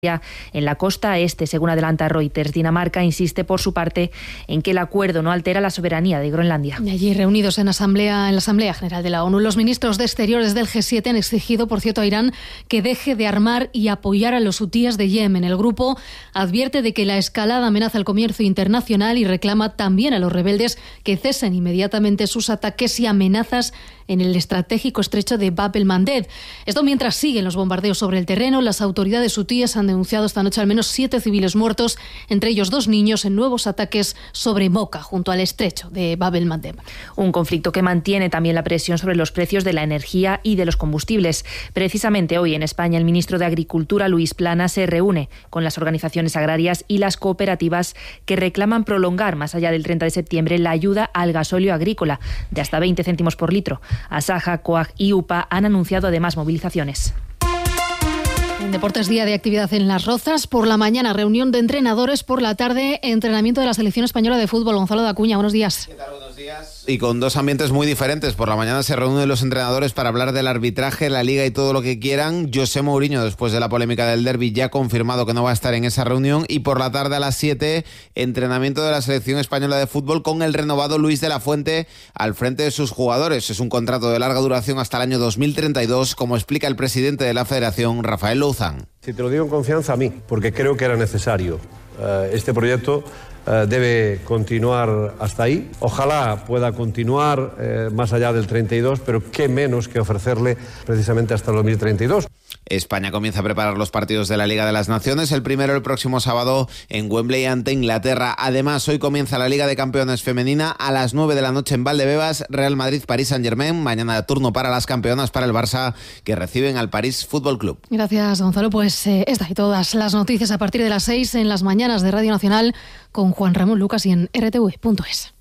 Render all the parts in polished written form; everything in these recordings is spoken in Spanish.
en la costa este, según adelanta Reuters. Dinamarca insiste por su parte en que el acuerdo no altera la soberanía de Groenlandia. Y allí reunidos en la Asamblea General de la ONU, los ministros de Exteriores del G7 han exigido, por cierto, a Irán que deje de armar y apoyar a los hutíes de Yemen. El grupo advierte de que la escalada amenaza el comercio internacional y reclama también a los rebeldes que cesen inmediatamente sus ataques y amenazas en el estratégico estrecho de Bab el-Mandeb. Esto mientras siguen los bombardeos sobre el terreno. Las autoridades hutíes han denunciado esta noche al menos 7 civiles muertos, entre ellos 2 niños, en nuevos ataques sobre Mocha, junto al estrecho de Bab el-Mandeb. Un conflicto que mantiene también la presión sobre los precios de la energía y de los combustibles. Precisamente hoy en España el ministro de Agricultura, Luis Planas, se reúne con las organizaciones agrarias y las cooperativas que reclaman prolongar más allá del 30 de septiembre la ayuda al gasóleo agrícola de hasta 20 céntimos por litro. Asaja, COAG y UPA han anunciado además movilizaciones. En deportes, día de actividad en Las Rozas. Por la mañana, reunión de entrenadores. Por la tarde, entrenamiento de la selección española de fútbol. Gonzalo Dacuña, buenos días. ¿Qué tal? Buenos días. Y con 2 ambientes muy diferentes. Por la mañana se reúnen los entrenadores para hablar del arbitraje, la Liga y todo lo que quieran. José Mourinho, después de la polémica del derbi, ya ha confirmado que no va a estar en esa reunión. Y por la tarde a las 7, entrenamiento de la selección española de fútbol con el renovado Luis de la Fuente al frente de sus jugadores. Es un contrato de larga duración hasta el año 2032, como explica el presidente de la Federación, Rafael Louzán. Si te lo digo en confianza, a mí, porque creo que era necesario. Este proyecto debe continuar hasta ahí. Ojalá pueda continuar más allá del 32, pero qué menos que ofrecerle precisamente hasta el 2032. España comienza a preparar los partidos de la Liga de las Naciones, el primero el próximo sábado en Wembley ante Inglaterra. Además, hoy comienza la Liga de Campeones femenina a las 9 de la noche en Valdebebas, Real Madrid, París Saint-Germain. Mañana turno para las campeonas, para el Barça, que reciben al París Fútbol Club. Gracias, Gonzalo. Pues esta y todas las noticias a partir de las 6 en las mañanas de Radio Nacional con Juan Ramón Lucas y en rtv.es.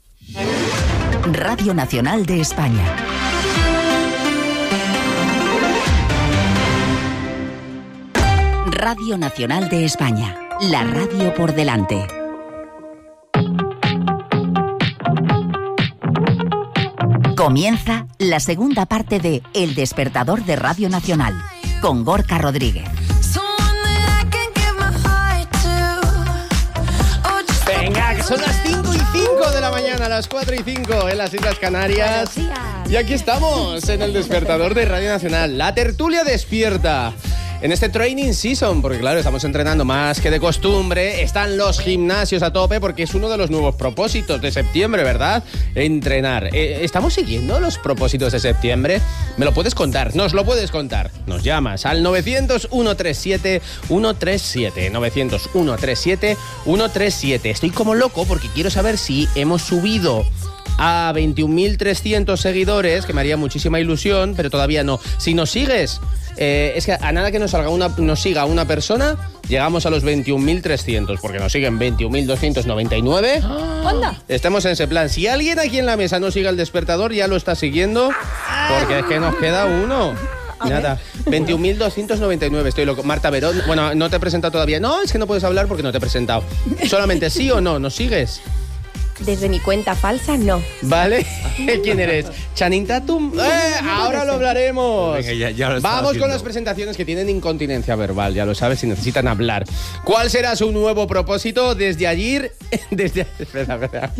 Radio Nacional de España. Radio Nacional de España, la radio por delante. Comienza la segunda parte de El Despertador de Radio Nacional, con Gorka Rodríguez. Venga, que son las 5:05 de la mañana, las 4:05 en las Islas Canarias. Y aquí estamos en El Despertador de Radio Nacional, la tertulia despierta. En este training season, porque claro, estamos entrenando más que de costumbre, están los gimnasios a tope porque es uno de los nuevos propósitos de septiembre, ¿verdad? Entrenar. ¿Estamos siguiendo los propósitos de septiembre? ¿Me lo puedes contar? ¿Nos lo puedes contar? Nos llamas al 900-137-137. 900-137-137. Estoy como loco porque quiero saber si hemos subido a 21.300 seguidores, que me haría muchísima ilusión, pero todavía no. Si nos sigues, es que a nada que nos siga una persona, llegamos a los 21.300, porque nos siguen 21.299. ¡Anda! Estamos en ese plan. Si alguien aquí en la mesa no sigue El Despertador, ya lo está siguiendo, porque es que nos queda uno. Nada, 21.299, estoy loco. Marta Verón, bueno, no te he presentado todavía. No, es que no puedes hablar porque no te he presentado. Solamente sí o no, ¿nos sigues? Desde mi cuenta falsa, no. ¿Vale? ¿Quién eres? Channing Tatum. Ahora lo hablaremos. Venga, ya lo vamos con las presentaciones que tienen incontinencia verbal, ya lo sabes, si necesitan hablar. ¿Cuál será su nuevo propósito desde ayer? Espera.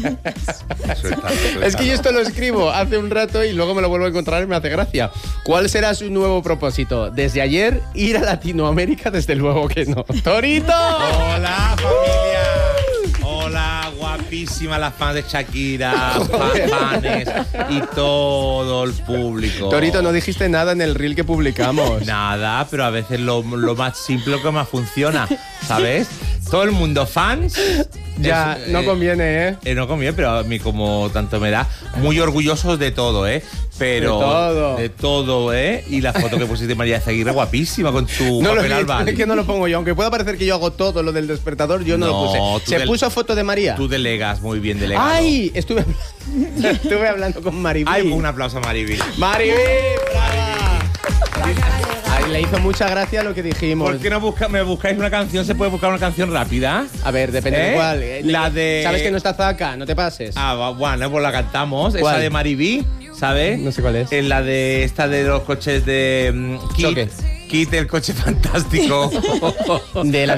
Es que yo esto lo escribo hace un rato y luego me lo vuelvo a encontrar y me hace gracia. ¿Cuál será su nuevo propósito? Desde ayer, ir a Latinoamérica, desde luego que no. ¡Torito! ¡Hola, familia! Hola, guapísima las fans de Shakira, fanes y todo el público. Torito, no dijiste nada en el reel que publicamos. Nada, pero a veces lo más simple lo que más funciona, ¿sabes? Todo el mundo fans. Ya, no conviene, No conviene, pero a mí como tanto me da. Muy orgullosos de todo, Pero de todo, Y la foto que pusiste de María Zaguirre, guapísima, con tu papel albal. Es que no lo pongo yo, aunque pueda parecer que yo hago todo lo del despertador, yo no lo puse. ¿Se puso foto de María? Tú delegas muy bien delegado. ¡Ay! Estuve hablando con Maribí. ¡Ay, un aplauso a Maribí! ¡Maribí! ¡Brava! Ay, le hizo mucha gracia lo que dijimos. ¿Por qué no me buscáis una canción? ¿Se puede buscar una canción rápida? A ver, depende de cuál. La de... ¿Sabes que no está Zaca? No te pases. Bueno, pues la cantamos. ¿Cuál? Esa de Maribí, ¿sabes? No sé cuál es. En la de esta de los coches de... Choque. Kit, el coche fantástico. De la